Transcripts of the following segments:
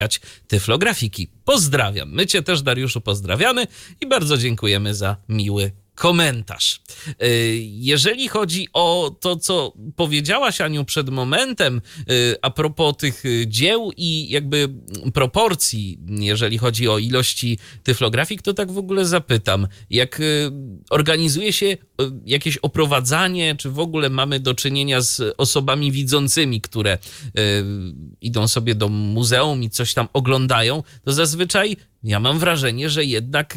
Tyflografiki. Pozdrawiam. My cię też, Dariuszu, pozdrawiamy i bardzo dziękujemy za miły komentarz. Jeżeli chodzi o to, co powiedziałaś, Aniu, przed momentem, a propos tych dzieł i jakby proporcji, jeżeli chodzi o ilości tyflografik, to tak w ogóle zapytam, jak organizuje się jakieś oprowadzanie, czy w ogóle mamy do czynienia z osobami widzącymi, które idą sobie do muzeum i coś tam oglądają, to zazwyczaj ja mam wrażenie, że jednak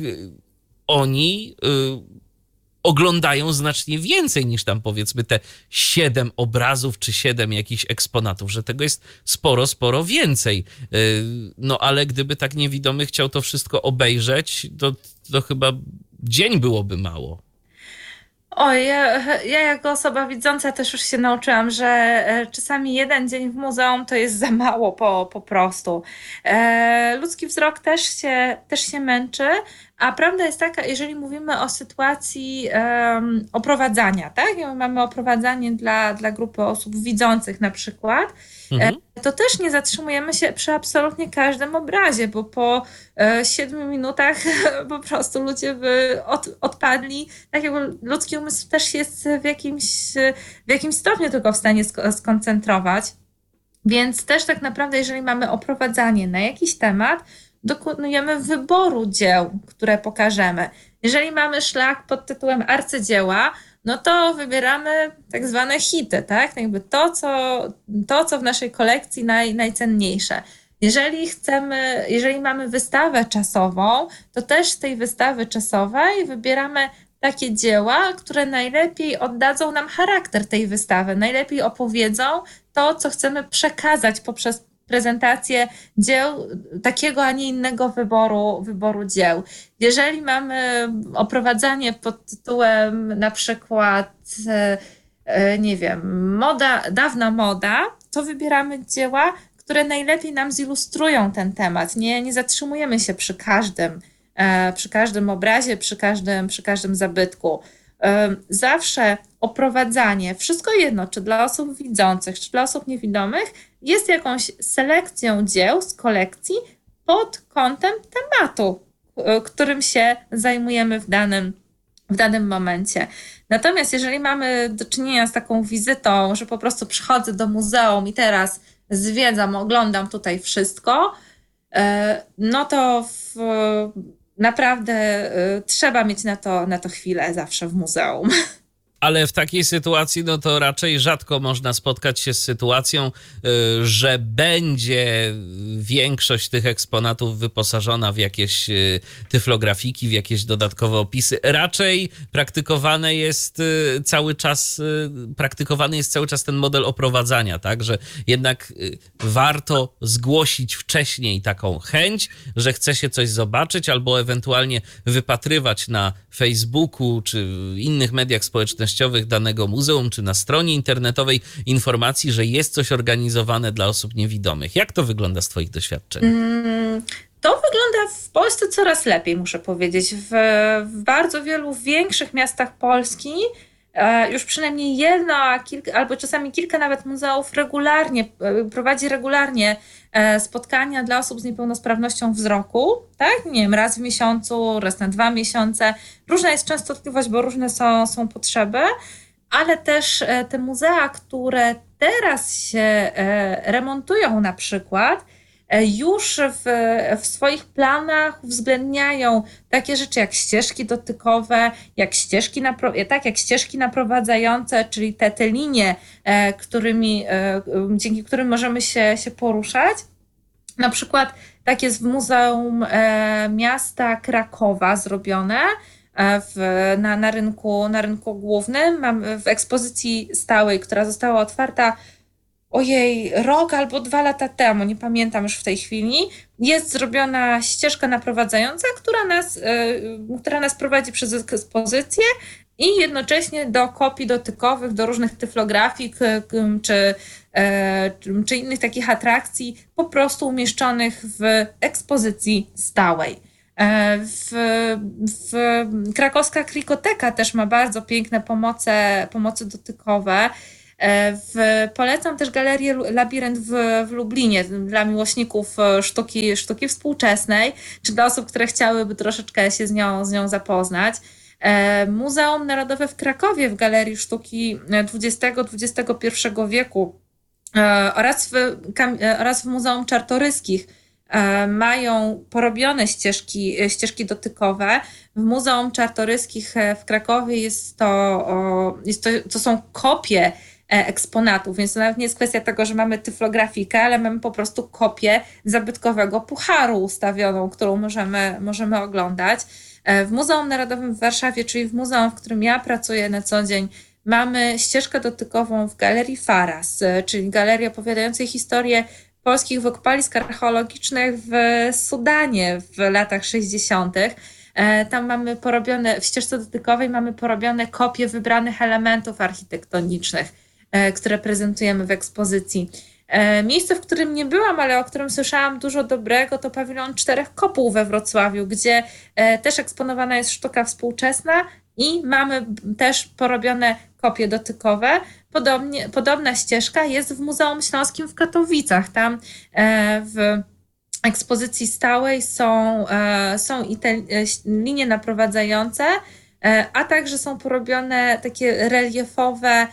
oni oglądają znacznie więcej niż tam powiedzmy te 7 obrazów czy 7 jakichś eksponatów, że tego jest sporo więcej. No ale gdyby tak niewidomy chciał to wszystko obejrzeć, to chyba dzień byłoby mało. Oj, ja jako osoba widząca też już się nauczyłam, że czasami jeden dzień w muzeum to jest za mało po prostu. Ludzki wzrok też się męczy, a prawda jest taka, jeżeli mówimy o sytuacji oprowadzania, tak? Mamy oprowadzanie dla grupy osób widzących na przykład, to też nie zatrzymujemy się przy absolutnie każdym obrazie, bo po 7 minutach po prostu ludzie by odpadli. Tak jakby ludzki umysł też jest w jakimś stopniu tylko w stanie skoncentrować. Więc też tak naprawdę, jeżeli mamy oprowadzanie na jakiś temat, dokonujemy wyboru dzieł, które pokażemy. Jeżeli mamy szlak pod tytułem arcydzieła, no to wybieramy tak zwane hity, tak? Jakby to, co w naszej kolekcji najcenniejsze. Jeżeli mamy wystawę czasową, to też z tej wystawy czasowej wybieramy takie dzieła, które najlepiej oddadzą nam charakter tej wystawy, najlepiej opowiedzą to, co chcemy przekazać poprzez prezentację dzieł, takiego, a nie innego wyboru dzieł. Jeżeli mamy oprowadzanie pod tytułem na przykład, nie wiem, dawna moda, to wybieramy dzieła, które najlepiej nam zilustrują ten temat. Nie zatrzymujemy się przy każdym obrazie, przy każdym zabytku. Zawsze oprowadzanie, wszystko jedno, czy dla osób widzących, czy dla osób niewidomych, jest jakąś selekcją dzieł z kolekcji pod kątem tematu, którym się zajmujemy w danym momencie. Natomiast jeżeli mamy do czynienia z taką wizytą, że po prostu przychodzę do muzeum i teraz zwiedzam, oglądam tutaj wszystko, no to naprawdę trzeba mieć na to chwilę zawsze w muzeum. Ale w takiej sytuacji, no to raczej rzadko można spotkać się z sytuacją, że będzie większość tych eksponatów wyposażona w jakieś tyflografiki, w jakieś dodatkowe opisy. Raczej praktykowany jest cały czas ten model oprowadzania, tak? Że jednak warto zgłosić wcześniej taką chęć, że chce się coś zobaczyć, albo ewentualnie wypatrywać na Facebooku czy innych mediach społecznościowych danego muzeum, czy na stronie internetowej informacji, że jest coś organizowane dla osób niewidomych. Jak to wygląda z twoich doświadczeń? To wygląda w Polsce coraz lepiej, muszę powiedzieć. W bardzo wielu większych miastach Polski już przynajmniej jedno, albo czasami kilka nawet muzeów prowadzi regularnie spotkania dla osób z niepełnosprawnością wzroku, tak? Nie wiem, raz w miesiącu, raz na 2 miesiące. Różna jest częstotliwość, bo różne są potrzeby, ale też te muzea, które teraz się remontują na przykład, już w swoich planach uwzględniają takie rzeczy jak ścieżki dotykowe, jak ścieżki naprowadzające, czyli te linie, dzięki którym możemy się poruszać. Na przykład tak jest w Muzeum Miasta Krakowa zrobione, na rynku głównym. Mamy w ekspozycji stałej, która została otwarta rok albo 2 lata temu, nie pamiętam już w tej chwili, jest zrobiona ścieżka naprowadzająca, która nas prowadzi przez ekspozycję i jednocześnie do kopii dotykowych, do różnych tyflografik czy innych takich atrakcji po prostu umieszczonych w ekspozycji stałej. Krakowska Klikoteka też ma bardzo piękne pomoce dotykowe. Polecam też galerię Labirynt w Lublinie dla miłośników sztuki współczesnej, czy dla osób, które chciałyby troszeczkę się z nią zapoznać. Muzeum Narodowe w Krakowie w Galerii Sztuki XX-XXI wieku oraz w Muzeum Czartoryskich mają porobione ścieżki dotykowe. W Muzeum Czartoryskich w Krakowie to są kopie eksponatów, więc to nawet nie jest kwestia tego, że mamy tyflografikę, ale mamy po prostu kopię zabytkowego pucharu ustawioną, którą możemy oglądać. W Muzeum Narodowym w Warszawie, czyli w muzeum, w którym ja pracuję na co dzień, mamy ścieżkę dotykową w Galerii Faras, czyli galerii opowiadającej historię polskich wykopalisk archeologicznych w Sudanie w latach 60. Tam mamy w ścieżce dotykowej mamy porobione kopie wybranych elementów architektonicznych, które prezentujemy w ekspozycji. Miejsce, w którym nie byłam, ale o którym słyszałam dużo dobrego, to pawilon Czterech Kopuł we Wrocławiu, gdzie też eksponowana jest sztuka współczesna i mamy też porobione kopie dotykowe. Podobna ścieżka jest w Muzeum Śląskim w Katowicach. Tam w ekspozycji stałej są i te linie naprowadzające, a także są porobione takie reliefowe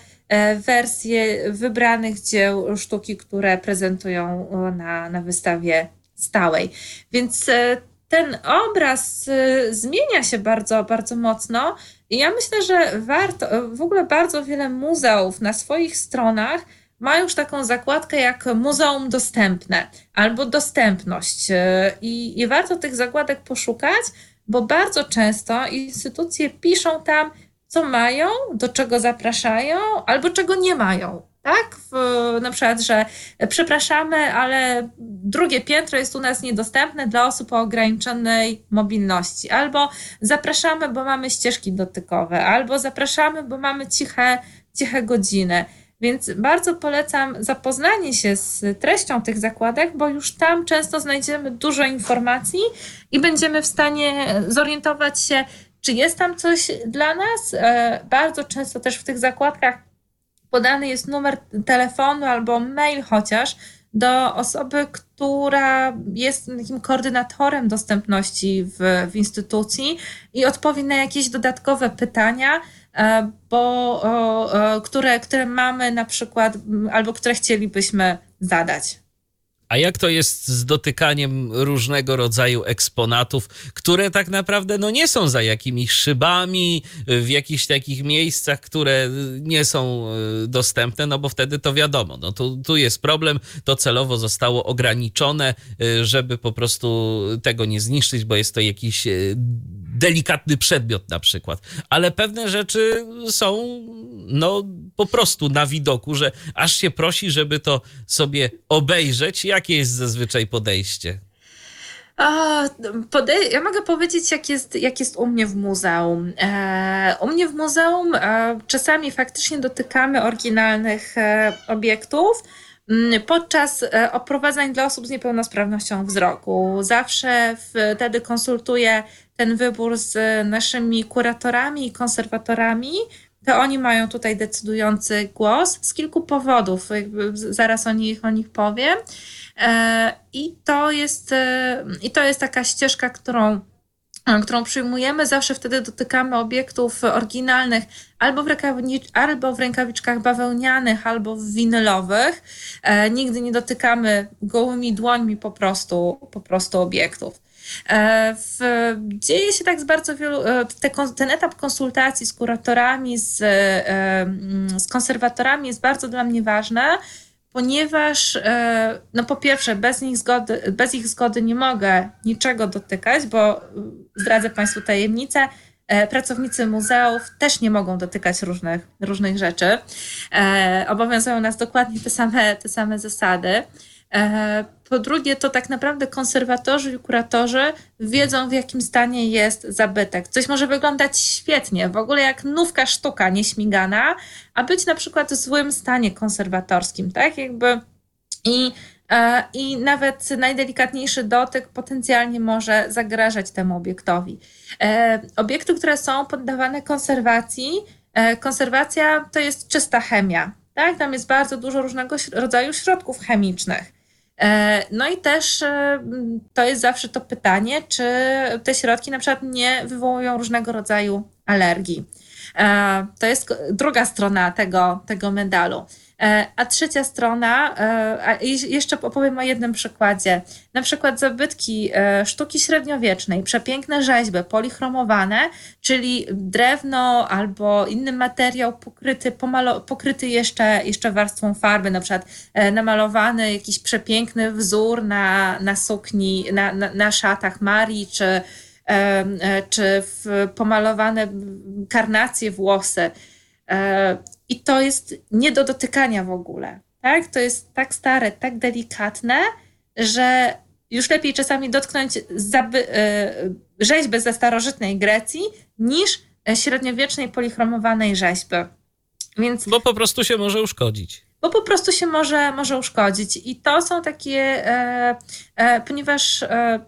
wersje wybranych dzieł sztuki, które prezentują na wystawie stałej. Więc ten obraz zmienia się bardzo, bardzo mocno i ja myślę, że w ogóle bardzo wiele muzeów na swoich stronach ma już taką zakładkę jak Muzeum Dostępne albo Dostępność i warto tych zakładek poszukać, bo bardzo często instytucje piszą tam, co mają, do czego zapraszają albo czego nie mają. Tak? Na przykład, że przepraszamy, ale drugie piętro jest u nas niedostępne dla osób o ograniczonej mobilności. Albo zapraszamy, bo mamy ścieżki dotykowe, albo zapraszamy, bo mamy ciche godziny. Więc bardzo polecam zapoznanie się z treścią tych zakładek, bo już tam często znajdziemy dużo informacji i będziemy w stanie zorientować się, czy jest tam coś dla nas. Bardzo często też w tych zakładkach podany jest numer telefonu albo mail chociaż do osoby, która jest takim koordynatorem dostępności w instytucji i odpowie na jakieś dodatkowe pytania, które mamy na przykład albo które chcielibyśmy zadać. A jak to jest z dotykaniem różnego rodzaju eksponatów, które tak naprawdę nie są za jakimiś szybami, w jakichś takich miejscach, które nie są dostępne, bo wtedy to wiadomo, tu jest problem, to celowo zostało ograniczone, żeby po prostu tego nie zniszczyć, bo jest to jakiś delikatny przedmiot na przykład. Ale pewne rzeczy są po prostu na widoku, że aż się prosi, żeby to sobie obejrzeć. Jakie jest zazwyczaj podejście? Ja mogę powiedzieć, jak jest u mnie w muzeum. U mnie w muzeum czasami faktycznie dotykamy oryginalnych obiektów podczas oprowadzań dla osób z niepełnosprawnością wzroku. Zawsze wtedy konsultuję ten wybór z naszymi kuratorami i konserwatorami. To oni mają tutaj decydujący głos z kilku powodów. Zaraz o nich powiem. I to jest taka ścieżka, którą przyjmujemy. Zawsze wtedy dotykamy obiektów oryginalnych albo w rękawiczkach bawełnianych, albo w winylowych. Nigdy nie dotykamy gołymi dłońmi po prostu obiektów. Dzieje się tak z bardzo wielu, ten etap konsultacji z kuratorami, z konserwatorami jest bardzo dla mnie ważny, ponieważ po pierwsze bez ich zgody nie mogę niczego dotykać, bo zdradzę Państwu tajemnicę, pracownicy muzeów też nie mogą dotykać różnych rzeczy. Obowiązują nas dokładnie te same zasady. Po drugie, to tak naprawdę konserwatorzy i kuratorzy wiedzą, w jakim stanie jest zabytek. Coś może wyglądać świetnie, w ogóle jak nówka sztuka nieśmigana, a być na przykład w złym stanie konserwatorskim, tak? I nawet najdelikatniejszy dotyk potencjalnie może zagrażać temu obiektowi. Obiekty, które są poddawane konserwacji, konserwacja to jest czysta chemia. tak? Tam jest bardzo dużo różnego rodzaju środków chemicznych. No i też to jest zawsze to pytanie, czy te środki na przykład nie wywołują różnego rodzaju alergii. To jest druga strona tego medalu. A trzecia strona, jeszcze opowiem o jednym przykładzie. Na przykład zabytki sztuki średniowiecznej, przepiękne rzeźby polichromowane, czyli drewno albo inny materiał pokryty jeszcze warstwą farby, na przykład namalowany jakiś przepiękny wzór na sukni, na szatach Marii, czy pomalowane karnacje włosy. I to jest nie do dotykania w ogóle. Tak? To jest tak stare, tak delikatne, że już lepiej czasami dotknąć rzeźby ze starożytnej Grecji niż średniowiecznej polichromowanej rzeźby. Więc, bo po prostu się może uszkodzić. Bo po prostu się może uszkodzić. I to są takie, ponieważ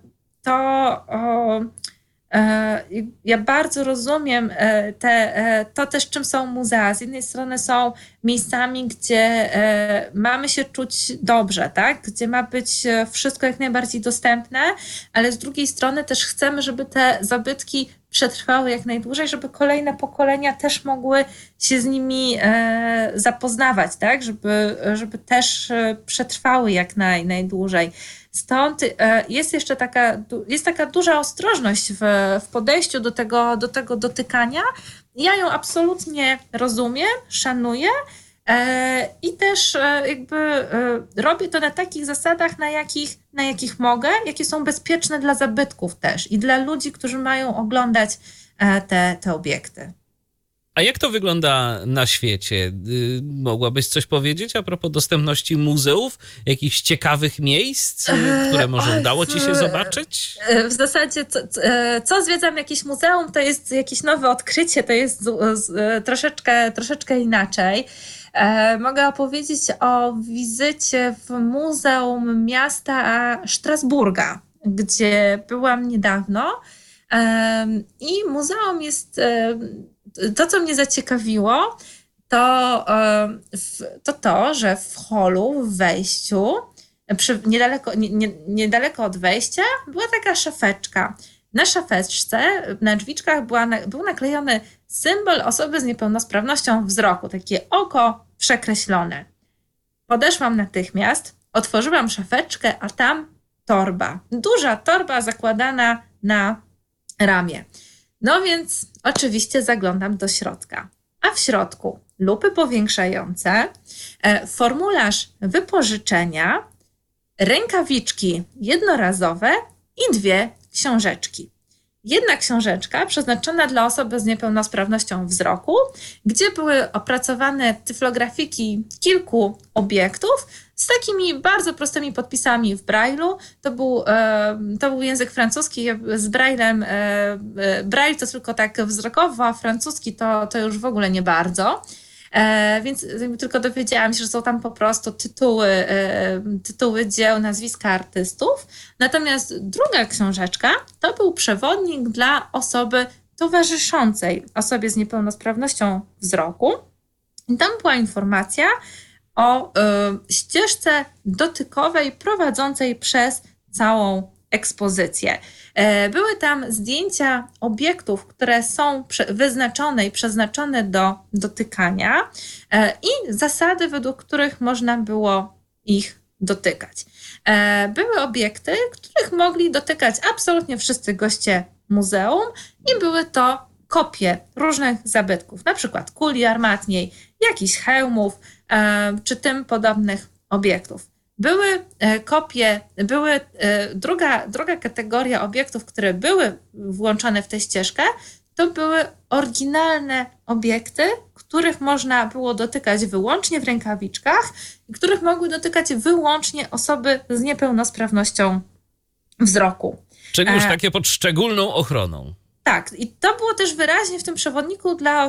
ja bardzo rozumiem to też, czym są muzea. Z jednej strony są miejscami, gdzie mamy się czuć dobrze, tak? Gdzie ma być wszystko jak najbardziej dostępne, ale z drugiej strony też chcemy, żeby te zabytki przetrwały jak najdłużej, żeby kolejne pokolenia też mogły się z nimi zapoznawać, tak? Żeby też przetrwały jak najdłużej. Stąd jest jeszcze taka duża ostrożność w podejściu do tego dotykania. Ja ją absolutnie rozumiem, szanuję i też jakby robię to na takich zasadach, na jakich mogę, jakie są bezpieczne dla zabytków też i dla ludzi, którzy mają oglądać te obiekty. A jak to wygląda na świecie? Mogłabyś coś powiedzieć a propos dostępności muzeów? Jakichś ciekawych miejsc, które może udało ci się zobaczyć? W zasadzie co zwiedzam jakieś muzeum, to jest jakieś nowe odkrycie, to jest troszeczkę inaczej. Mogę opowiedzieć o wizycie w Muzeum Miasta Strasburga, gdzie byłam niedawno. I muzeum jest... To, co mnie zaciekawiło, to, że w holu, w wejściu, niedaleko od wejścia, była taka szafeczka. Na szafeczce, na drzwiczkach był naklejony symbol osoby z niepełnosprawnością wzroku, takie oko przekreślone. Podeszłam natychmiast, otworzyłam szafeczkę, a tam torba. Duża torba zakładana na ramię. No więc oczywiście zaglądam do środka. A w środku lupy powiększające, formularz wypożyczenia, rękawiczki jednorazowe i 2 książeczki. Jedna książeczka przeznaczona dla osoby z niepełnosprawnością wzroku, gdzie były opracowane tyflografiki kilku obiektów z takimi bardzo prostymi podpisami w Braille'u. To był język francuski z Braillem. Braille to tylko tak wzrokowo, a francuski to już w ogóle nie bardzo. Więc tylko dowiedziałam się, że są tam po prostu tytuły dzieł, nazwiska artystów. Natomiast druga książeczka to był przewodnik dla osoby towarzyszącej osobie z niepełnosprawnością wzroku. I tam była informacja o ścieżce dotykowej prowadzącej przez całą ekspozycję. Były tam zdjęcia obiektów, które są wyznaczone i przeznaczone do dotykania i zasady, według których można było ich dotykać. Były obiekty, których mogli dotykać absolutnie wszyscy goście muzeum i były to kopie różnych zabytków, na przykład kuli armatniej, jakichś hełmów czy tym podobnych obiektów. Były kopie, druga kategoria obiektów, które były włączone w tę ścieżkę, to były oryginalne obiekty, których można było dotykać wyłącznie w rękawiczkach i których mogły dotykać wyłącznie osoby z niepełnosprawnością wzroku. Czyli już takie pod szczególną ochroną. Tak, i to było też wyraźnie w tym przewodniku dla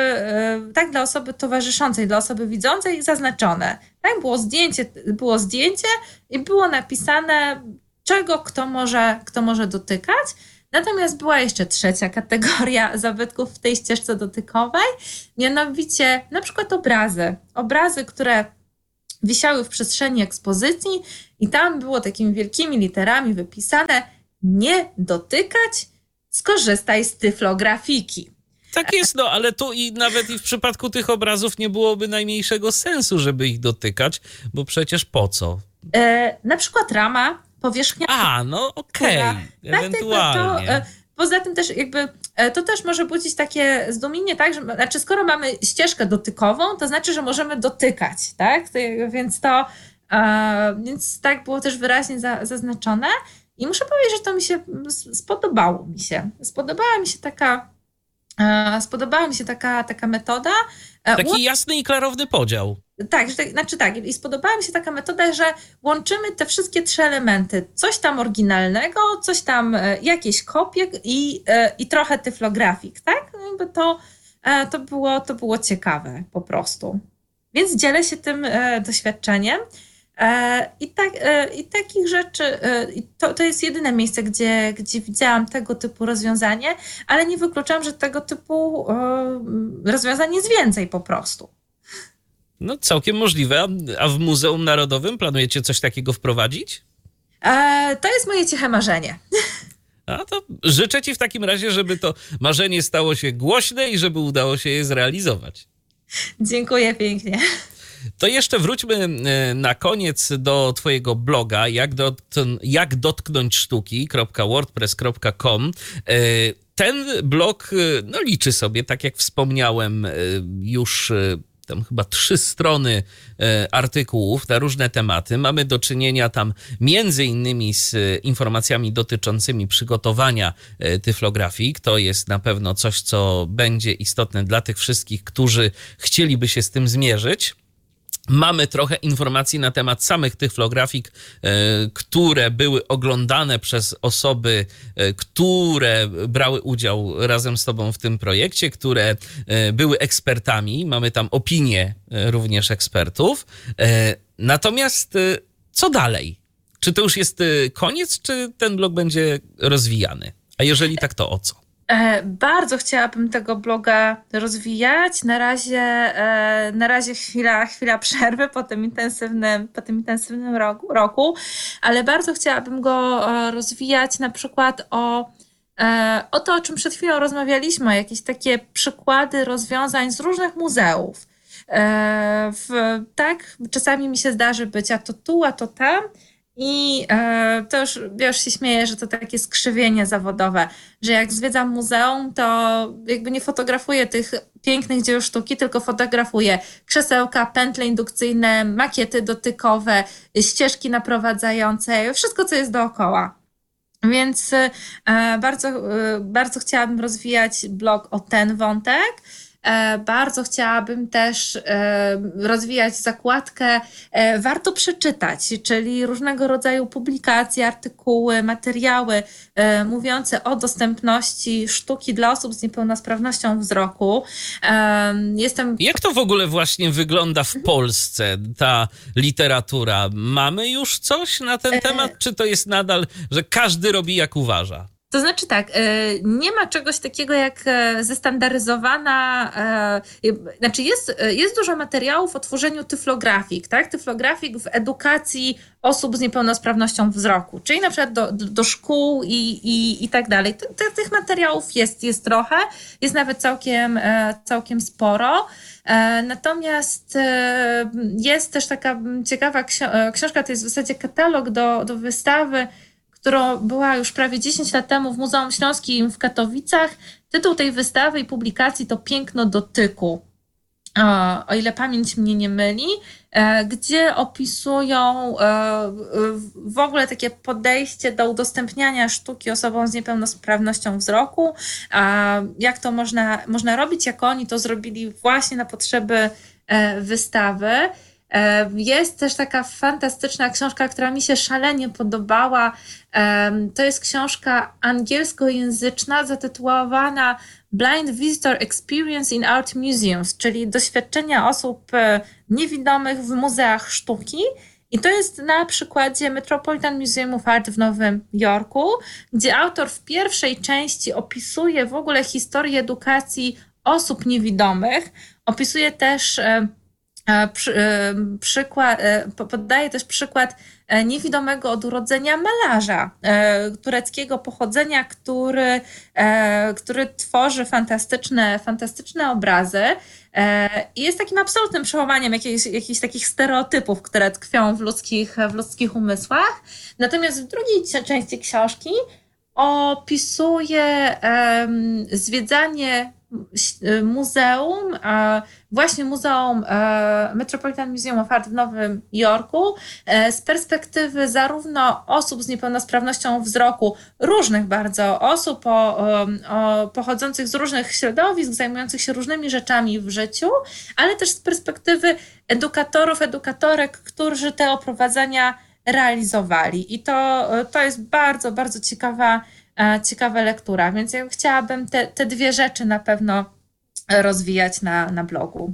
osoby towarzyszącej, dla osoby widzącej zaznaczone. Tak, było zdjęcie i było napisane, czego kto może dotykać. Natomiast była jeszcze trzecia kategoria zabytków w tej ścieżce dotykowej, mianowicie na przykład obrazy. Obrazy, które wisiały w przestrzeni ekspozycji i tam było takimi wielkimi literami wypisane: nie dotykać, skorzystaj z tyflografiki. Tak jest, no ale tu i nawet i w przypadku tych obrazów nie byłoby najmniejszego sensu, żeby ich dotykać, bo przecież po co? Na przykład rama, powierzchnia. No okej, ewentualnie. Poza tym też jakby to też może budzić takie zdumienie, tak, że znaczy skoro mamy ścieżkę dotykową, to znaczy, że możemy dotykać, tak? Więc tak było też wyraźnie zaznaczone i muszę powiedzieć, że to mi się spodobało mi się. Spodobała mi się taka metoda. Taki jasny i klarowny podział. Tak, i spodobała mi się taka metoda, że łączymy te wszystkie trzy elementy. Coś tam oryginalnego, coś tam, jakieś kopie i trochę tyflografik, tak? Jakby to było ciekawe po prostu. Więc dzielę się tym doświadczeniem. I takich rzeczy, to jest jedyne miejsce, gdzie widziałam tego typu rozwiązanie, ale nie wykluczam, że tego typu rozwiązań jest więcej po prostu. No całkiem możliwe. A w Muzeum Narodowym planujecie coś takiego wprowadzić? To jest moje ciche marzenie. A to życzę ci w takim razie, żeby to marzenie stało się głośne i żeby udało się je zrealizować. Dziękuję pięknie. To jeszcze wróćmy na koniec do twojego bloga jakdotknąćsztuki.wordpress.com. Ten blog liczy sobie, tak jak wspomniałem, już tam chyba 3 strony artykułów na różne tematy. Mamy do czynienia tam między innymi z informacjami dotyczącymi przygotowania tyflografik. To jest na pewno coś, co będzie istotne dla tych wszystkich, którzy chcieliby się z tym zmierzyć. Mamy trochę informacji na temat samych tyflografik, które były oglądane przez osoby, które brały udział razem z tobą w tym projekcie, które były ekspertami. Mamy tam opinie również ekspertów. Natomiast co dalej? Czy to już jest koniec, czy ten blog będzie rozwijany? A jeżeli tak, to o co? Bardzo chciałabym tego bloga rozwijać. Na razie chwila przerwy po tym intensywnym roku, ale bardzo chciałabym go rozwijać na przykład o to, o czym przed chwilą rozmawialiśmy, jakieś takie przykłady rozwiązań z różnych muzeów. Tak, czasami mi się zdarzy być a to tu, a to tam. I to już się śmieję, że to takie skrzywienie zawodowe, że jak zwiedzam muzeum, to jakby nie fotografuję tych pięknych dzieł sztuki, tylko fotografuję krzesełka, pętle indukcyjne, makiety dotykowe, ścieżki naprowadzające, wszystko, co jest dookoła. Więc bardzo chciałabym rozwijać blog o ten wątek. Bardzo chciałabym też rozwijać zakładkę warto przeczytać, czyli różnego rodzaju publikacje, artykuły, materiały mówiące o dostępności sztuki dla osób z niepełnosprawnością wzroku. Jak to w ogóle właśnie wygląda w Polsce, ta literatura? Mamy już coś na ten temat, czy to jest nadal, że każdy robi jak uważa? To znaczy tak, nie ma czegoś takiego jak zestandaryzowana, znaczy jest dużo materiałów o tworzeniu tyflografik, tak? Tyflografik w edukacji osób z niepełnosprawnością wzroku, czyli na przykład do szkół i tak dalej. Tych materiałów jest trochę, jest nawet całkiem sporo. Natomiast jest też taka ciekawa książka, to jest w zasadzie katalog do wystawy, która była już prawie 10 lat temu w Muzeum Śląskim w Katowicach. Tytuł tej wystawy i publikacji to Piękno dotyku, o ile pamięć mnie nie myli, gdzie opisują w ogóle takie podejście do udostępniania sztuki osobom z niepełnosprawnością wzroku, jak to można robić, jak oni to zrobili właśnie na potrzeby wystawy. Jest też taka fantastyczna książka, która mi się szalenie podobała. To jest książka angielskojęzyczna zatytułowana Blind Visitor Experience in Art Museums, czyli doświadczenia osób niewidomych w muzeach sztuki. I to jest na przykładzie Metropolitan Museum of Art w Nowym Jorku, gdzie autor w pierwszej części opisuje w ogóle historię edukacji osób niewidomych. Opisuje też podaje też przykład niewidomego od urodzenia malarza tureckiego pochodzenia, który tworzy fantastyczne obrazy i jest takim absolutnym przełamaniem jakichś takich stereotypów, które tkwią w ludzkich umysłach. Natomiast w drugiej części książki opisuje zwiedzanie muzeum, właśnie Muzeum Metropolitan Museum of Art w Nowym Jorku z perspektywy zarówno osób z niepełnosprawnością wzroku, różnych bardzo osób pochodzących z różnych środowisk, zajmujących się różnymi rzeczami w życiu, ale też z perspektywy edukatorów, edukatorek, którzy te oprowadzania realizowali. I to jest bardzo, bardzo ciekawa lektura, więc ja chciałabym te dwie rzeczy na pewno rozwijać na blogu.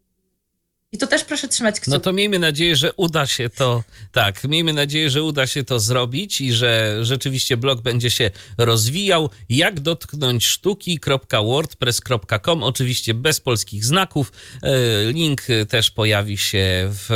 I tu też proszę trzymać kciuki. No to miejmy nadzieję, że uda się to, tak, miejmy nadzieję, że uda się to zrobić i że rzeczywiście blog będzie się rozwijał. Jak dotknąć sztuki.wordpress.com, oczywiście bez polskich znaków. Link też pojawi się w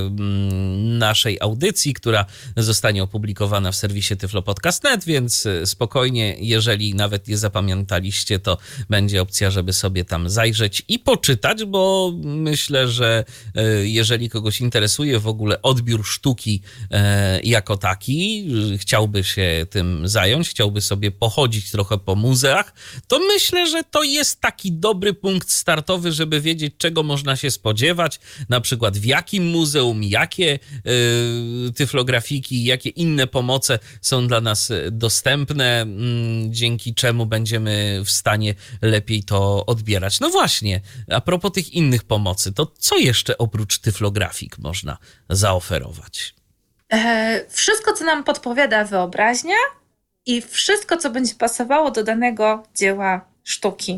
naszej audycji, która zostanie opublikowana w serwisie tyflopodcast.net, więc spokojnie, jeżeli nawet nie zapamiętaliście, to będzie opcja, żeby sobie tam zajrzeć i poczytać, bo myślę, że jeżeli kogoś interesuje w ogóle odbiór sztuki jako taki, chciałby się tym zająć, chciałby sobie pochodzić trochę po muzeach, to myślę, że to jest taki dobry punkt startowy, żeby wiedzieć, czego można się spodziewać, na przykład w jakim muzeum, jakie tyflografiki, jakie inne pomoce są dla nas dostępne, dzięki czemu będziemy w stanie lepiej to odbierać. No właśnie, a propos tych innych pomocy, to co jeszcze oprócz tyflografik można zaoferować? Wszystko, co nam podpowiada wyobraźnia i wszystko, co będzie pasowało do danego dzieła sztuki.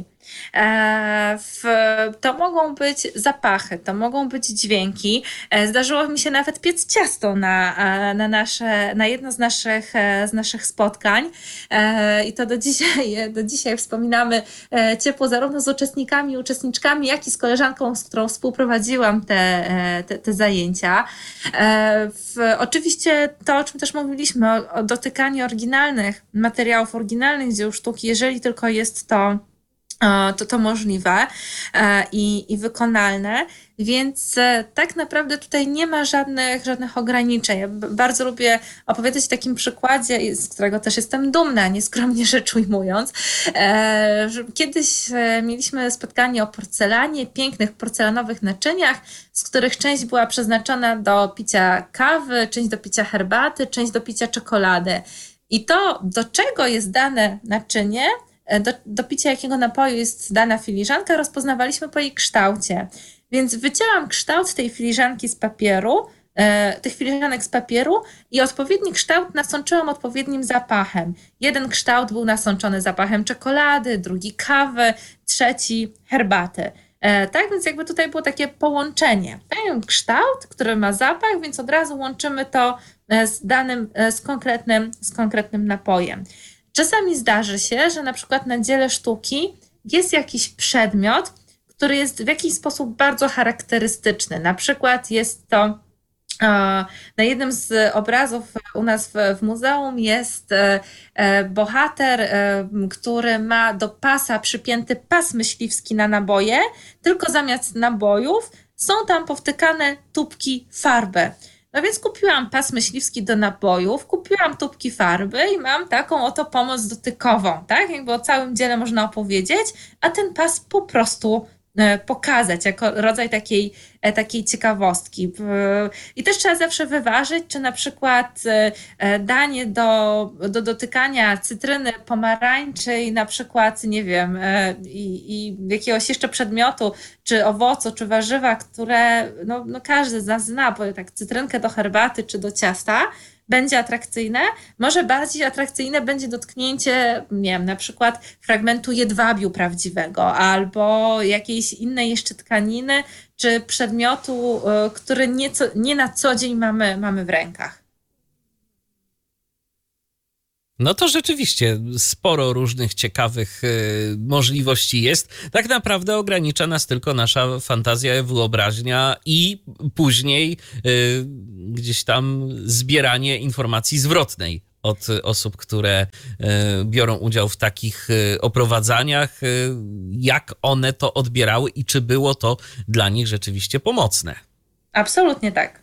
To mogą być zapachy, to mogą być dźwięki. Zdarzyło mi się nawet piec ciasto na jedno z naszych spotkań i to do dzisiaj wspominamy ciepło zarówno z uczestniczkami, jak i z koleżanką, z którą współprowadziłam te zajęcia. Oczywiście to, o czym też mówiliśmy, o dotykaniu oryginalnych materiałów, oryginalnych dzieł sztuki, jeżeli tylko jest to możliwe i wykonalne, więc tak naprawdę tutaj nie ma żadnych ograniczeń. Ja bardzo lubię opowiadać o takim przykładzie, z którego też jestem dumna, nieskromnie rzecz ujmując, że kiedyś mieliśmy spotkanie o porcelanie, pięknych porcelanowych naczyniach, z których część była przeznaczona do picia kawy, część do picia herbaty, część do picia czekolady. I to, do czego jest dane naczynie, do picia jakiego napoju jest dana filiżanka, rozpoznawaliśmy po jej kształcie. Więc wycięłam kształt tej filiżanki z papieru, tych filiżanek z papieru i odpowiedni kształt nasączyłam odpowiednim zapachem. Jeden kształt był nasączony zapachem czekolady, drugi kawy, trzeci herbaty. Tak, więc jakby tutaj było takie połączenie. Daję kształt, który ma zapach, więc od razu łączymy to z konkretnym napojem. Czasami zdarzy się, że na przykład na dziele sztuki jest jakiś przedmiot, który jest w jakiś sposób bardzo charakterystyczny. Na przykład jest to na jednym z obrazów u nas w muzeum jest bohater, który ma do pasa przypięty pas myśliwski na naboje, tylko zamiast nabojów są tam powtykane tubki farby. No więc kupiłam pas myśliwski do nabojów, kupiłam tubki farby i mam taką oto pomoc dotykową, tak? Jakby o całym dziele można opowiedzieć, a ten pas po prostu pokazać jako rodzaj takiej ciekawostki. I też trzeba zawsze wyważyć, czy na przykład danie do dotykania cytryny, pomarańczy i na przykład, nie wiem, i jakiegoś jeszcze przedmiotu, czy owocu, czy warzywa, które no każdy z nas zna, bo tak cytrynkę do herbaty, czy do ciasta, będzie atrakcyjne. Może bardziej atrakcyjne będzie dotknięcie, nie wiem, na przykład fragmentu jedwabiu prawdziwego albo jakiejś innej jeszcze tkaniny czy przedmiotu, który nie na co dzień mamy w rękach. No to rzeczywiście sporo różnych ciekawych możliwości jest. Tak naprawdę ogranicza nas tylko nasza fantazja, wyobraźnia i później gdzieś tam zbieranie informacji zwrotnej od osób, które biorą udział w takich oprowadzaniach, jak one to odbierały i czy było to dla nich rzeczywiście pomocne. Absolutnie tak.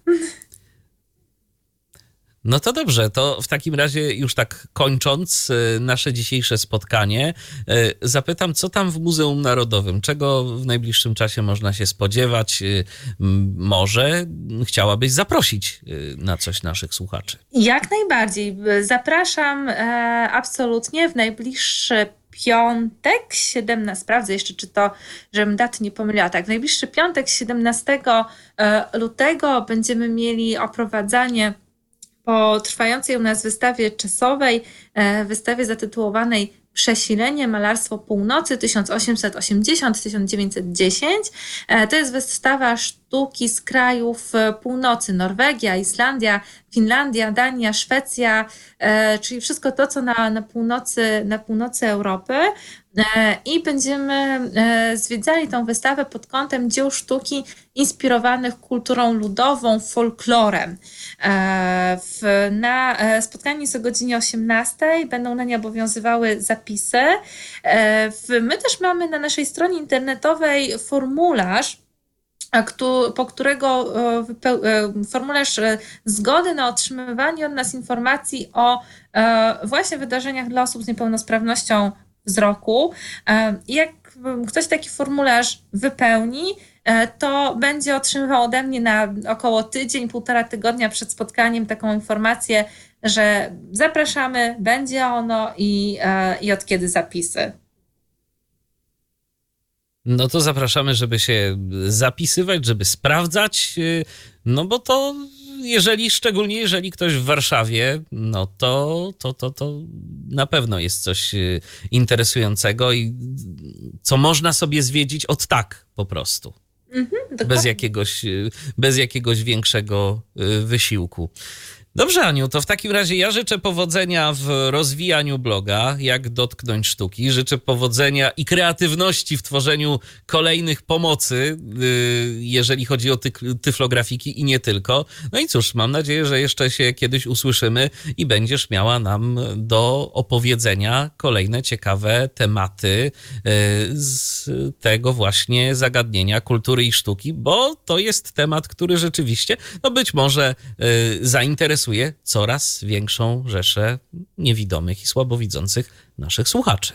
No to dobrze, to w takim razie już tak kończąc nasze dzisiejsze spotkanie, zapytam, co tam w Muzeum Narodowym, czego w najbliższym czasie można się spodziewać? Może chciałabyś zaprosić na coś naszych słuchaczy? Jak najbardziej. Zapraszam absolutnie w najbliższy piątek, 17, sprawdzę jeszcze, czy to, żebym daty nie pomyliła. Tak, w najbliższy piątek, 17 lutego będziemy mieli oprowadzanie po trwającej u nas wystawie czasowej, wystawie zatytułowanej Przesilenie, malarstwo północy 1880-1910. To jest wystawa sztuki z krajów północy, Norwegia, Islandia, Finlandia, Dania, Szwecja, czyli wszystko to, co na północy Europy. I będziemy zwiedzali tą wystawę pod kątem dzieł sztuki inspirowanych kulturą ludową, folklorem. Na spotkaniu jest o godzinie 18:00, będą na nie obowiązywały zapisy. My też mamy na naszej stronie internetowej formularz, po którego formularz zgody na otrzymywanie od nas informacji o właśnie wydarzeniach dla osób z niepełnosprawnością wzroku. Jak ktoś taki formularz wypełni, to będzie otrzymywał ode mnie na około tydzień, 1,5 tygodnia przed spotkaniem taką informację, że zapraszamy, będzie ono i od kiedy zapisy. No to zapraszamy, żeby się zapisywać, żeby sprawdzać, no bo to szczególnie jeżeli ktoś w Warszawie, no to na pewno jest coś interesującego i co można sobie zwiedzić od tak po prostu. Bez jakiegoś większego wysiłku. Dobrze, Aniu, to w takim razie ja życzę powodzenia w rozwijaniu bloga, jak dotknąć sztuki. Życzę powodzenia i kreatywności w tworzeniu kolejnych pomocy, jeżeli chodzi o tyflografiki i nie tylko. No i cóż, mam nadzieję, że jeszcze się kiedyś usłyszymy i będziesz miała nam do opowiedzenia kolejne ciekawe tematy z tego właśnie zagadnienia kultury i sztuki, bo to jest temat, który rzeczywiście, no być może zainteresuje coraz większą rzeszę niewidomych i słabowidzących naszych słuchaczy.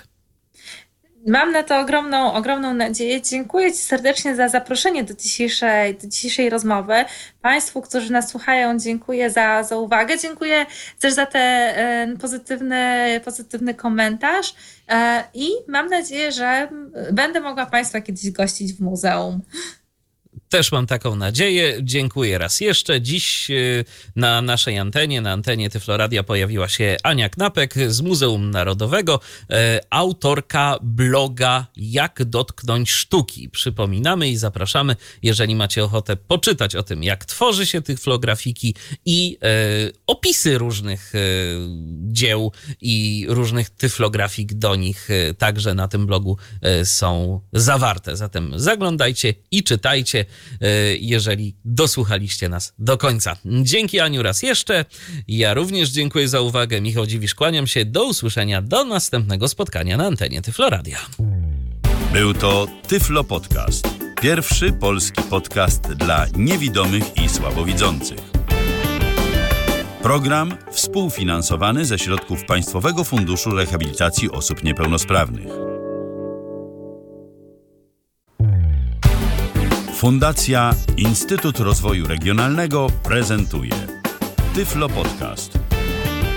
Mam na to ogromną nadzieję. Dziękuję Ci serdecznie za zaproszenie do dzisiejszej rozmowy. Państwu, którzy nas słuchają, dziękuję za uwagę. Dziękuję też za ten pozytywny komentarz i mam nadzieję, że będę mogła Państwa kiedyś gościć w muzeum. Też mam taką nadzieję. Dziękuję raz jeszcze. Dziś na naszej antenie, na antenie Tyfloradia pojawiła się Ania Knapek z Muzeum Narodowego, autorka bloga Jak dotknąć sztuki. Przypominamy i zapraszamy, jeżeli macie ochotę poczytać o tym, jak tworzy się tyflografiki i opisy różnych dzieł i różnych tyflografik do nich także na tym blogu są zawarte. Zatem zaglądajcie i czytajcie, jeżeli dosłuchaliście nas do końca. Dzięki, Aniu, raz jeszcze. Ja również dziękuję za uwagę. Michał Dziwisz, kłaniam się. Do usłyszenia, do następnego spotkania na antenie Tyfloradia. Był to Tyflo Podcast. Pierwszy polski podcast dla niewidomych i słabowidzących. Program współfinansowany ze środków Państwowego Funduszu Rehabilitacji Osób Niepełnosprawnych. Fundacja Instytut Rozwoju Regionalnego prezentuje Tyflo Podcast.